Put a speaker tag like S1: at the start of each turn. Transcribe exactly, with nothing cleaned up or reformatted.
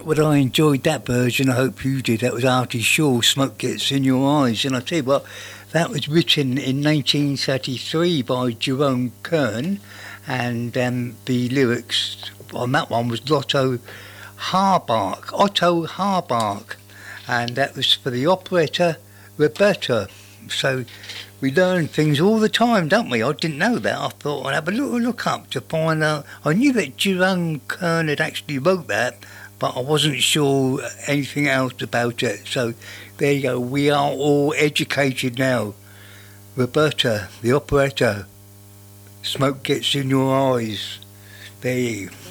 S1: Well, I enjoyed that version. I hope you did. That was Artie Shaw, Smoke Gets in Your Eyes. And I tell you what, that was written in nineteen thirty-three by Jerome Kern, and um, the lyrics on that one was Otto Harbach, Otto Harbach, and that was for the operetta Roberta. So we learn things all the time, don't we? I didn't know that. I thought I'd have a little look up to find out. I knew that Jerome Kern had actually wrote that, but I wasn't sure anything else about it. So there you go. We are all educated now. Roberta, the operetta. Smoke Gets in Your Eyes. There you go.